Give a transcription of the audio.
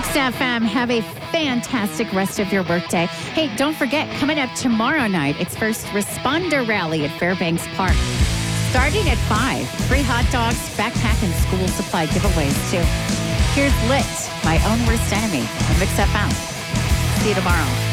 FM. Have a fantastic rest of your workday. Hey, don't forget, coming up tomorrow night, it's First Responder Rally at Fairbanks Park. Starting at 5, free hot dogs, backpack, and school supply giveaways, too. Here's Lit, My Own Worst Enemy, on Mix FM. See you tomorrow.